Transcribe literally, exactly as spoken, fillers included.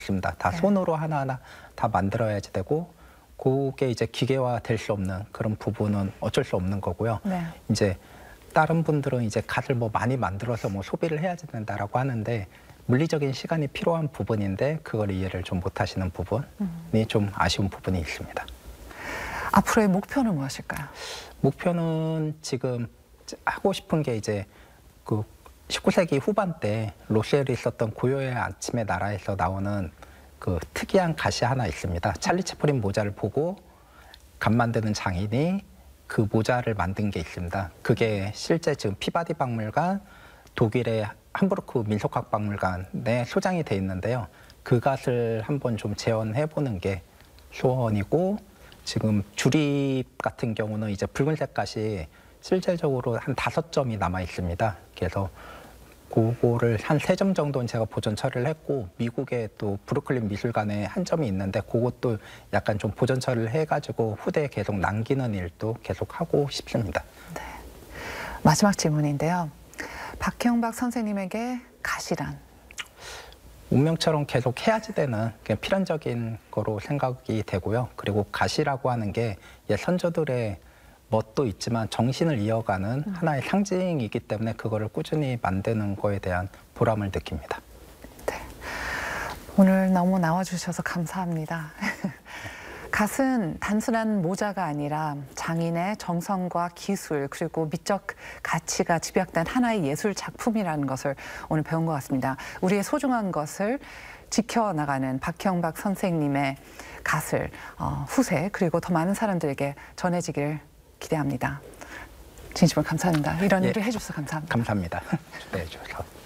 있습니다. 다 네. 손으로 하나하나 다 만들어야지 되고, 그게 이제 기계화 될 수 없는 그런 부분은 어쩔 수 없는 거고요. 네. 이제 다른 분들은 이제 갓을 뭐 많이 만들어서 뭐 소비를 해야 된다라고 하는데, 물리적인 시간이 필요한 부분인데 그걸 이해를 좀 못하시는 부분이 음. 좀 아쉬운 부분이 있습니다. 앞으로의 목표는 무엇일까요? 목표는 지금 하고 싶은 게 이제 그 십구 세기 후반 때 로쉘이 썼던 고요의 아침의 나라에서 나오는 그 특이한 갓이 하나 있습니다. 찰리 채플린 모자를 보고 갓 만드는 장인이 그 모자를 만든 게 있습니다. 그게 실제 지금 피바디 박물관, 독일의 함부르크 민속학 박물관에 소장이 돼 있는데요. 그 갓을 한번 좀 재현해 보는 게 소원이고, 지금 주립 같은 경우는 이제 붉은색 갓이 실제적으로 한 다섯 점이 남아 있습니다. 그래서 그거를 한 세 점 정도는 제가 보존 처리를 했고, 미국의 또 브루클린 미술관에 한 점이 있는데 그것도 약간 좀 보존 처리를 해가지고 후대에 계속 남기는 일도 계속 하고 싶습니다. 네. 마지막 질문인데요. 박형박 선생님에게 갓이란? 운명처럼 계속 해야지 되는 그냥 필연적인 거로 생각이 되고요. 그리고 갓이라고 하는 게 옛 선조들의 멋도 있지만 정신을 이어가는 음. 하나의 상징이기 때문에 그거를 꾸준히 만드는 거에 대한 보람을 느낍니다. 네. 오늘 너무 나와주셔서 감사합니다. 갓은 단순한 모자가 아니라 장인의 정성과 기술 그리고 미적 가치가 집약된 하나의 예술 작품이라는 것을 오늘 배운 것 같습니다. 우리의 소중한 것을 지켜나가는 박형박 선생님의 갓을 어, 후세 그리고 더 많은 사람들에게 전해지길 기대합니다. 진심으로 감사합니다. 이런 예. 일을 해주셔서 감사합니다. 감사합니다. 네, 좋아서.